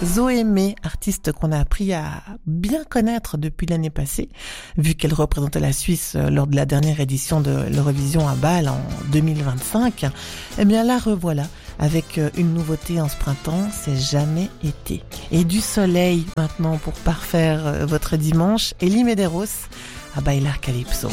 Zoémé, artiste qu'on a appris à bien connaître depuis l'année passée, vu qu'elle représentait la Suisse lors de la dernière édition de l'Eurovision à Bâle en 2025. Eh bien la revoilà avec une nouveauté en ce printemps, c'est jamais été. Et du soleil maintenant pour parfaire votre dimanche, Elie Medeiros à Bailar Calypso.